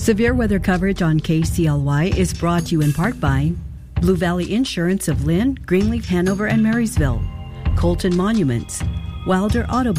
Severe weather coverage on KCLY is brought to you in part by Blue Valley Insurance of Lynn, Greenleaf, Hanover, and Marysville, Colton Monuments, Wilder Auto